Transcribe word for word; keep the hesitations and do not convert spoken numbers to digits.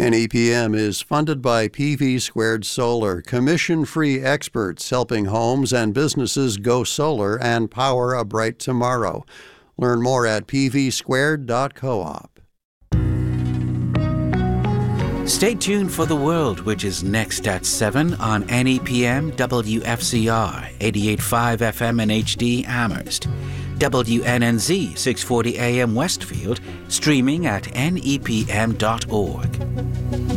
N E P M is funded by P V Squared Solar, commission-free experts helping homes and businesses go solar and power a bright tomorrow. Learn more at p v squared dot coop. Stay tuned for The World, which is next at seven on N E P M W F C R eighty-eight point five F M and H D Amherst, W N N Z six forty A M Westfield, streaming at N E P M dot org.